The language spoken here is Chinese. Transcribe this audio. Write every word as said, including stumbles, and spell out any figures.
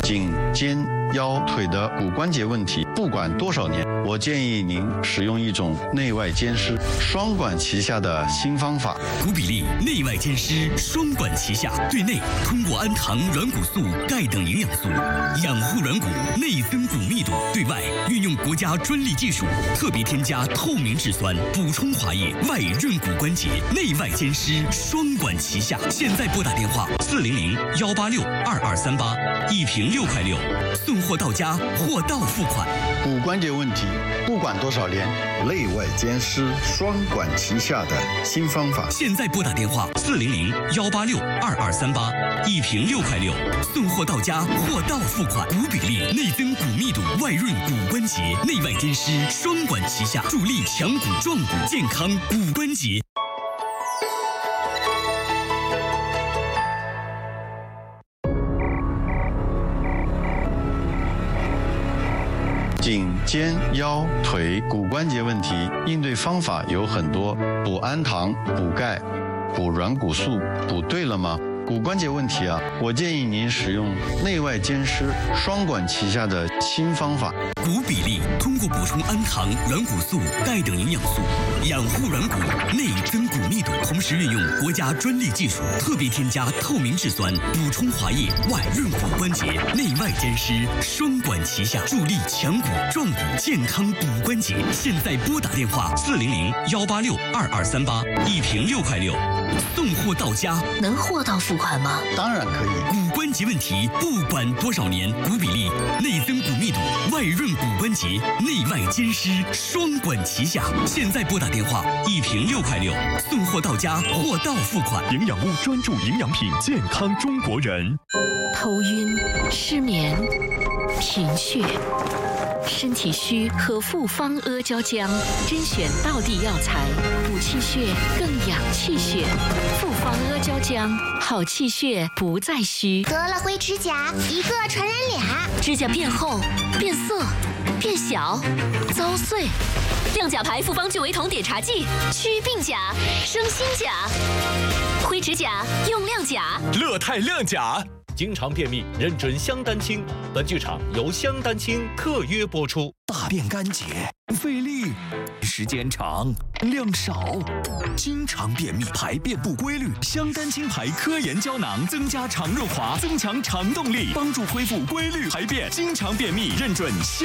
颈、肩、腰、腿的骨关节问题，不管多少年，我建议您使用一种内外兼施、双管齐下的新方法。 骨比利内外兼施，双管齐下，对内通过氨糖、软骨素、钙等营养素养护软骨，内增骨密度；对外运用国家专利技术，特别添加透明质酸，补充滑液，外润骨关节，内外兼施，双管齐下。现在拨打电话四零零幺八六二二三八，一瓶六块六，送货到家，货到付款。 骨关节问题，不管多少年，内外兼施，双管齐下的新方法。 现在拨打电话四零零幺八六二二三八，一瓶六块六，送货到家，货到付款。骨比利内增骨密度，外润骨关节，内外兼施，双管齐下，助力强骨壮骨，健康骨关节。 颈、肩、腰、腿骨关节问题，应对方法有很多，补氨糖、补钙、补软骨素，补对了吗？骨关节问题啊，我建议您使用内外兼施、双管齐下的新方法。 骨比利通过补充氨糖、软骨素、钙等营养素，养护软骨，内增骨密度，同时运用国家专利技术，特别添加透明质酸，补充滑液，外润骨关节，内外兼施，双管齐下，助力强骨壮骨，健康骨关节。现在拨打电话四零零幺八六二二三八，一瓶六块六，送货到家。 能货到付款吗？ 当然可以。 骨关节问题，不管多少年，骨比利内增骨密度，外润骨关节，内外兼施，双管齐下。现在拨打电话，一瓶六块六，送货到家，货到付款。 营养屋专注营养品，健康中国人。 头晕、失眠、贫血。身体虚喝复方阿胶浆，甄选道地药材，补气血更养气血。复方阿胶浆，好气血不再虚。 得了灰指甲，一个传染俩， 指甲变厚、变色、变小、遭碎。亮甲牌复方聚维酮碘茶剂，祛病甲，生新甲。灰指甲用亮甲， 乐泰亮甲。经常便秘，认准香丹青。本剧场由香丹青特约播出。 大便干结，费力，时间长，量少，经常便秘，排便不规律。香丹青牌科研胶囊增加肠润滑，增强肠动力，帮助恢复规律排便。经常便秘，认准香。